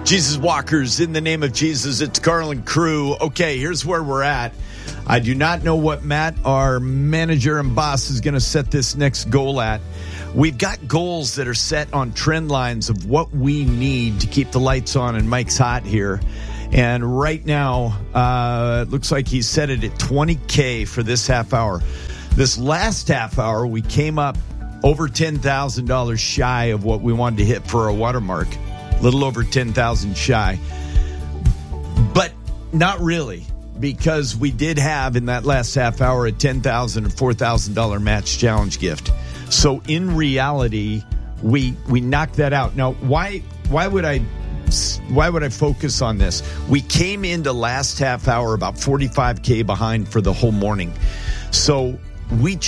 Jesus Walkers, in the name of Jesus, it's Garland Crew. Okay, here's where we're at. I do not know what Matt, our manager and boss, is going to set this next goal at. We've got goals that are set on trend lines of what we need to keep the lights on and Mike's hot here. And right now, it looks like he's set it at $20K for this half hour. This last half hour, we came up over $10,000 shy of what we wanted to hit for a watermark. A little over 10,000 shy. But not really, because we did have in that last half hour a $10,000 and $4,000 match challenge gift. So in reality, we knocked that out. Now, why would I focus on this? We came into last half hour about 45K behind for the whole morning. So we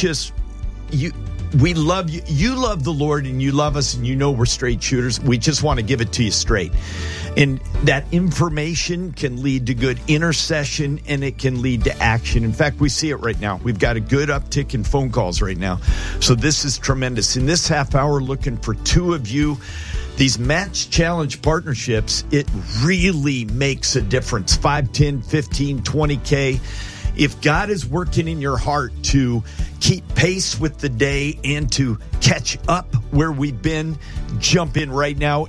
love you. You love the Lord and you love us and you know we're straight shooters. We just want to give it to you straight. And that information can lead to good intercession and it can lead to action. In fact, we see it right now. We've got a good uptick in phone calls right now. So this is tremendous. In this half hour, looking for two of you. These match challenge partnerships, it really makes a difference. 5, 10, 15, 20K. If God is working in your heart to keep pace with the day and to catch up where we've been, jump in right now.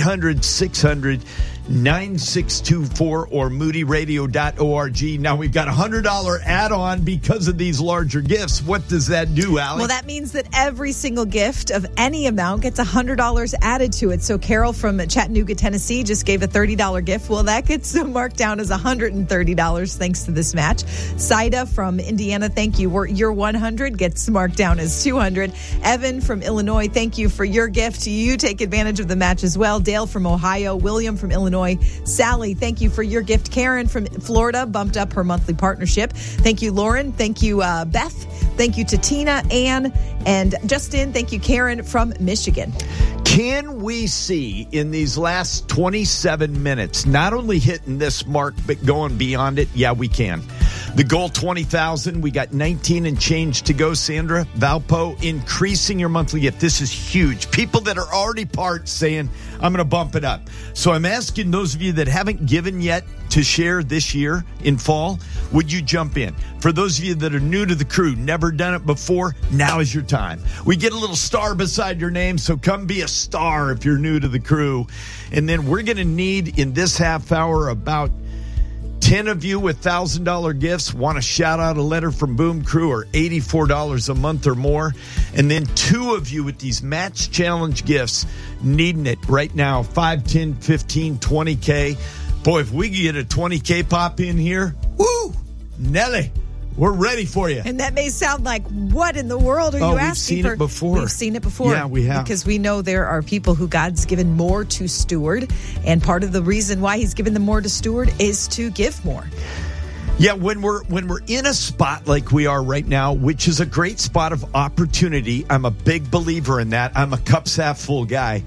800-600-9624 or moodyradio.org. Now we've got a $100 add-on because of these larger gifts. What does that do, Allie? Well, that means that every single gift of any amount gets $100 added to it. So Carol from Chattanooga, Tennessee just gave a $30 gift. Well, that gets marked down as $130 thanks to this match. Saida from Indiana, thank you. Your 100 gets marked down as $200. Evan from Illinois, thank you for your gift. You take advantage of the match as well. Dale from Ohio, William from Illinois, Sally, thank you for your gift. Karen from Florida bumped up her monthly partnership. Thank you, Lauren. Thank you, Beth. Thank you to Tina, Ann, and Justin. Thank you, Karen from Michigan. Can we see in these last 27 minutes, not only hitting this mark, but going beyond it? Yeah, we can. The goal, 20,000. We got 19 and change to go, Sandra. Valpo, increasing your monthly gift. This is huge. People that are already part saying, I'm going to bump it up. So I'm asking those of you that haven't given yet to share this year in fall, would you jump in? For those of you that are new to the crew, never done it before, now is your time. We get a little star beside your name, so come be a star if you're new to the crew. And then we're going to need in this half hour about 10 of you with $1,000 gifts want to shout out a letter from Boom Crew or $84 a month or more. And then 2 of you with these match challenge gifts needing it right now. 5, 10, 15, 20K. Boy, if we could get a 20K pop in here, woo, Nelly, we're ready for you. And that may sound like, what in the world are you asking for? We've seen it before. We've seen it before. Yeah, we have. Because we know there are people who God's given more to steward. And part of the reason why he's given them more to steward is to give more. Yeah, when we're in a spot like we are right now, which is a great spot of opportunity, I'm a big believer in that. I'm a cups half full guy.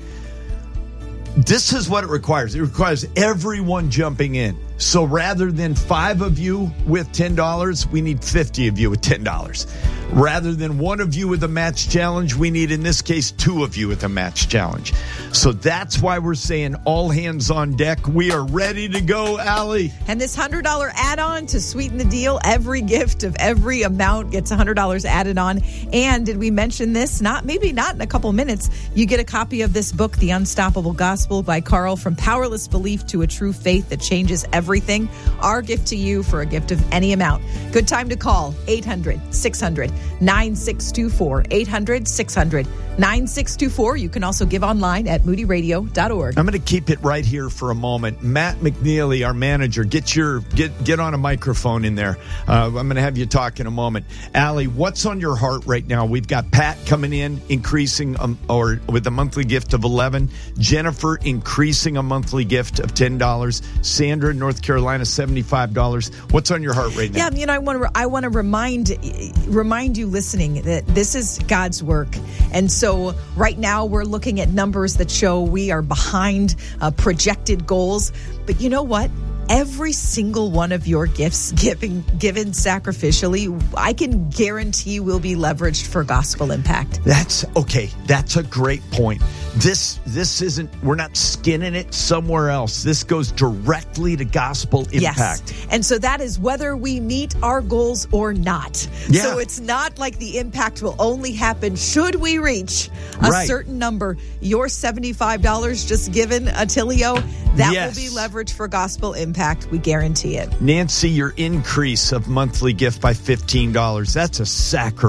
This is what it requires. It requires everyone jumping in. So rather than 5 of you with $10, we need 50 of you with $10. Rather than 1 of you with a match challenge, we need, in this case, 2 of you with a match challenge. So that's why we're saying all hands on deck. We are ready to go, Allie. And this $100 add-on to sweeten the deal, every gift of every amount gets $100 added on. And did we mention this? Maybe not in a couple minutes. You get a copy of this book, The Unstoppable Gospel by Carl, From Powerless Belief to a True Faith That Changes Everything. Our gift to you for a gift of any amount. Good time to call 800-600-9624. 800-600-9624. You can also give online at moodyradio.org. I'm going to keep it right here for a moment. Matt McNeely, our manager, get on a microphone in there. I'm going to have you talk in a moment. Allie, what's on your heart right now? We've got Pat coming in, increasing or with a monthly gift of $11. Jennifer increasing a monthly gift of $10. Sandra, North Carolina, $75. What's on your heart right now? Yeah, I want to remind you listening that this is God's work. And so right now we're looking at numbers that show we are behind projected goals. But you know what? Every single one of your gifts given sacrificially, I can guarantee will be leveraged for gospel impact. That's okay. That's a great point. This isn't, we're not skinning it somewhere else. This goes directly to Gospel Impact. Yes. And so that is whether we meet our goals or not. Yeah. So it's not like the impact will only happen should we reach a certain number. Your $75 just given, Attilio, that will be leverage for Gospel Impact. We guarantee it. Nancy, your increase of monthly gift by $15, that's a sacrilege.